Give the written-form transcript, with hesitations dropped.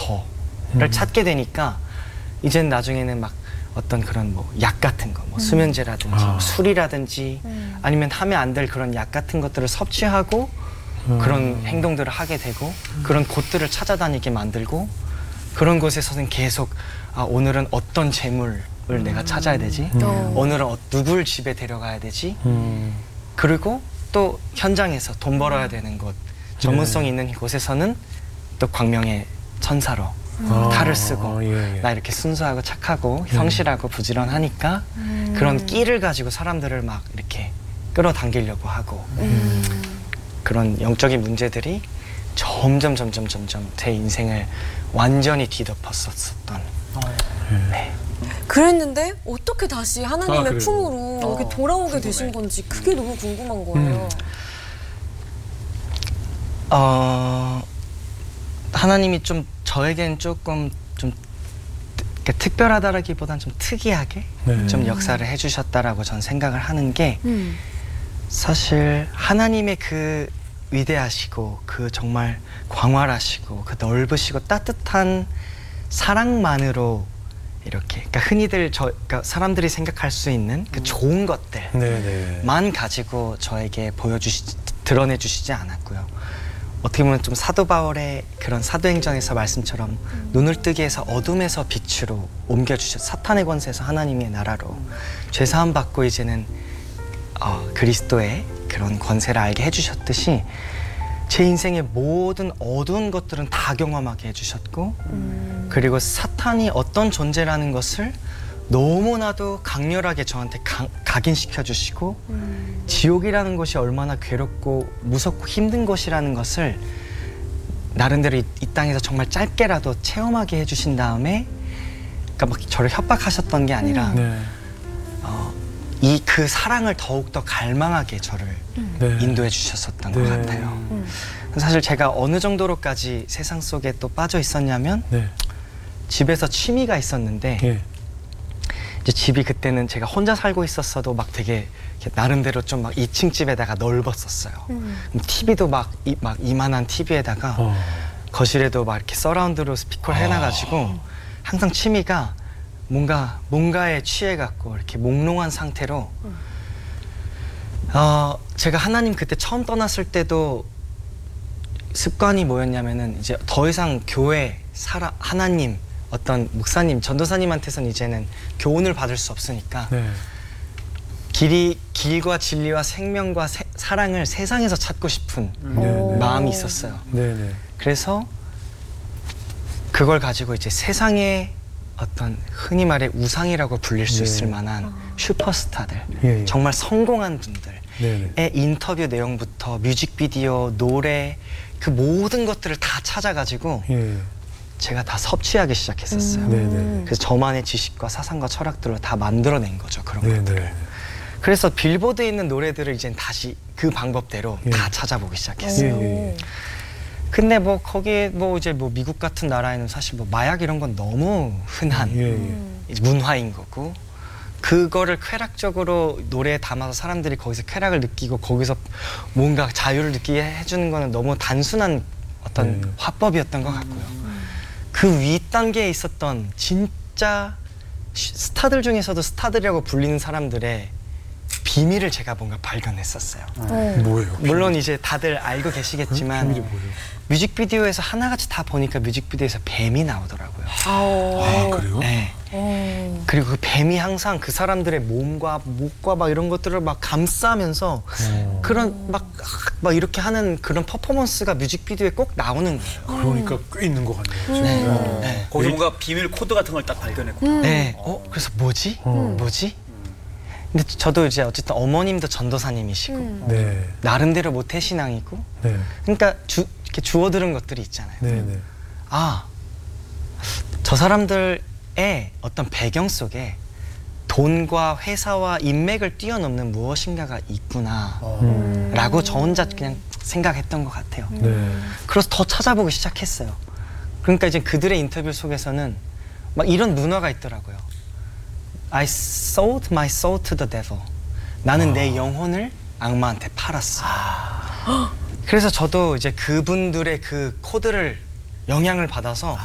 더를 찾게 되니까 이젠 나중에는 막 어떤 그런 뭐 약 같은 거, 뭐 수면제라든지 뭐 술이라든지 아니면 하면 안 될 그런 약 같은 것들을 섭취하고 그런 행동들을 하게 되고 그런 곳들을 찾아다니게 만들고 그런 곳에서는 계속 오늘은 어떤 재물을 내가 찾아야 되지? 오늘은 누굴 집에 데려가야 되지? 그리고 또 현장에서 돈 벌어야 되는 곳, 전문성 있는 곳에서는 또 광명의 천사로 탈을 쓰고 나 이렇게 순수하고 착하고 성실하고 부지런하니까 그런 끼를 가지고 사람들을 막 이렇게 끌어당기려고 하고 그런 영적인 문제들이 점점 제 인생을 완전히 뒤덮었었던 네. 그랬는데 어떻게 다시 하나님의 품으로 이렇게 돌아오게 되신 건지 그게 너무 궁금한 거예요. 하나님이 좀 저에겐 조금 좀 특별하다라기보단 좀 특이하게 좀 역사를 해주셨다라고 전 생각을 하는 게 사실 하나님의 그 위대하시고 그 정말 광활하시고 그 넓으시고 따뜻한 사랑만으로 이렇게 그러니까 흔히들 그러니까 사람들이 생각할 수 있는 그 좋은 것들만 가지고 저에게 드러내 주시지 않았고요. 어떻게 보면 좀 사도 바울의 그런 사도행전에서 말씀처럼 눈을 뜨게 해서 어둠에서 빛으로 옮겨주셨 사탄의 권세에서 하나님의 나라로 죄사함 받고 이제는 그리스도의 그런 권세를 알게 해주셨듯이 제 인생의 모든 어두운 것들은 다 경험하게 해주셨고 그리고 사탄이 어떤 존재라는 것을 너무나도 강렬하게 저한테 각인시켜 주시고 지옥이라는 것이 얼마나 괴롭고 무섭고 힘든 것이라는 것을 나름대로 이 땅에서 정말 짧게라도 체험하게 해주신 다음에 그러니까 막 저를 협박하셨던 게 아니라 그 사랑을 더욱더 갈망하게 저를 인도해 주셨었던 것 같아요. 사실 제가 어느 정도로까지 세상 속에 또 빠져 있었냐면 집에서 취미가 있었는데 이제 집이 그때는 제가 혼자 살고 있었어도 막 되게 나름대로 좀 막 2층 집에다가 넓었었어요. TV도 막 이만한 TV에다가 거실에도 막 이렇게 서라운드로 스피커를 해놔가지고 항상 취미가 뭔가에 취해갖고 이렇게 몽롱한 상태로 제가 하나님 그때 처음 떠났을 때도 습관이 뭐였냐면은 이제 더 이상 교회 하나님 어떤 목사님 전도사님한테서는 이제는 교훈을 받을 수 없으니까 길과 진리와 생명과 사랑을 세상에서 찾고 싶은 마음이 있었어요. 그래서 그걸 가지고 이제 세상에 어떤 흔히 말해 우상이라고 불릴 수 있을 만한 슈퍼스타들 정말 성공한 분들의 인터뷰 내용부터 뮤직비디오, 노래 그 모든 것들을 다 찾아가지고 제가 다 섭취하기 시작했었어요. 그래서 저만의 지식과 사상과 철학들을 다 만들어낸 거죠. 그런 것들을. 그래서 빌보드에 있는 노래들을 이제 다시 그 방법대로 다 찾아보기 시작했어요. 근데 뭐 거기에 뭐 이제 뭐 미국 같은 나라에는 사실 뭐 마약 이런 건 너무 흔한 문화인 거고 그거를 쾌락적으로 노래에 담아서 사람들이 거기서 쾌락을 느끼고 거기서 뭔가 자유를 느끼게 해주는 거는 너무 단순한 어떤 화법이었던 것 같고요. 그 윗단계에 있었던 진짜 스타들 중에서도 스타들이라고 불리는 사람들의 비밀을 제가 뭔가 발견했었어요. 뭐예요? 물론 이제 다들 알고 계시겠지만 비밀이 뭐예요? 뮤직비디오에서 하나같이 다 보니까 뮤직비디오에서 뱀이 나오더라고요. 그래요? 네. 그리고 그 뱀이 항상 그 사람들의 몸과 목과 막 이런 것들을 막 감싸면서 그런 막 이렇게 하는 그런 퍼포먼스가 뮤직비디오에 꼭 나오는 거예요. 그러니까 꽤 있는 것 같네요. 네. 거기서 뭔가 비밀 코드 같은 걸 딱 발견했고. 네. 그래서 뭐지? 근데 저도 이제 어쨌든 어머님도 전도사님이시고 나름대로 모태신앙이고 그러니까 이렇게 주워들은 것들이 있잖아요. 저 사람들의 어떤 배경 속에 돈과 회사와 인맥을 뛰어넘는 무엇인가가 있구나 라고 저 혼자 그냥 생각했던 것 같아요. 그래서 더 찾아보기 시작했어요. 그러니까 이제 그들의 인터뷰 속에서는 막 이런 문화가 있더라고요. I sold my soul to the devil. 나는 내 영혼을 악마한테 팔았어. 그래서 저도 이제 그분들의 그 코드를 영향을 받아서